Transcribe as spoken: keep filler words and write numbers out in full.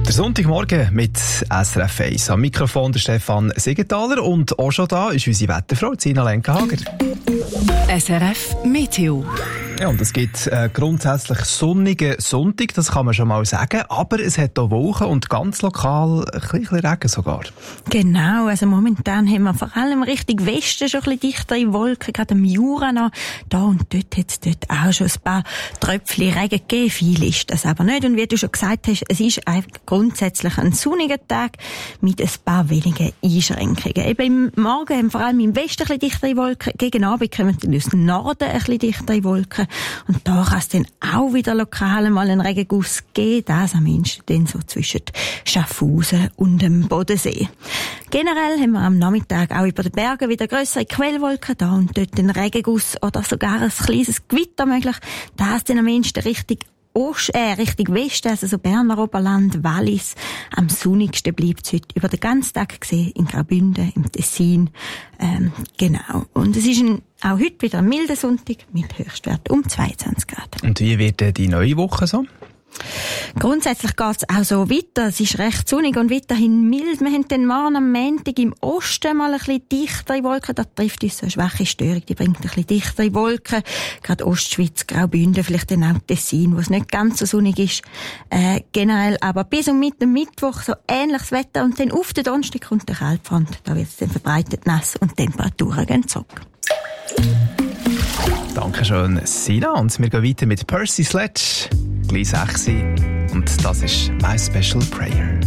Der Sonntagmorgen mit S R F eins. Am Mikrofon der Stefan Siegenthaler und auch schon da ist unsere Wetterfrau Zina Lenkenhager. S R F Meteo. Ja, und es gibt äh, grundsätzlich sonnigen Sonntag, das kann man schon mal sagen, aber es hat auch Wolken und ganz lokal ein bisschen Regen sogar. Genau, also momentan haben wir vor allem Richtung Westen schon ein bisschen dichtere Wolken, gerade am Jura noch. Da und dort hat es dort auch schon ein paar Tröpfchen Regen gegeben, viel ist das aber nicht. Und wie du schon gesagt hast, es ist einfach grundsätzlich ein sonniger Tag mit ein paar wenigen Einschränkungen. Eben im Morgen haben vor allem im Westen ein bisschen dichtere Wolken, gegen Abend kommen dann aus dem Norden ein bisschen dichtere Wolken. Und da kann es dann auch wieder lokal mal einen Regenguss geben, das am ehesten dann so zwischen Schaffhausen und dem Bodensee. Generell haben wir am Nachmittag auch über den Bergen wieder grössere Quellwolken, da und dort einen Regenguss oder sogar ein kleines Gewitter möglich. Das dann am ehesten richtig Ost, äh, Richtung Westen, also so Berner Oberland, Wallis. Am sonnigsten bleibt es heute über den ganzen Tag gesehen in Graubünden, im Tessin. Ähm, genau. Und es ist ein, auch heute wieder ein milder Sonntag mit Höchstwert um zweiundzwanzig Grad. Und wie wird denn die neue Woche so? Grundsätzlich geht es auch so weiter. Es ist recht sonnig und weiterhin mild. Wir haben den morgen am Montag im Osten mal ein bisschen dichtere Wolken. Da trifft uns so eine schwache Störung. Die bringt ein bisschen dichtere Wolken. Gerade Ostschweiz, Graubünden, vielleicht dann auch Tessin, wo es nicht ganz so sonnig ist. Äh, generell aber bis und mit dem Mittwoch so ähnliches Wetter. Und dann auf den Donnerstag kommt der Kaltfront. Da wird es dann verbreitet nass und die Temperaturen gehen zurück. Dankeschön, Sina. Und wir gehen weiter mit Percy Sledge. Gleich sechs und das ist My Special Prayer.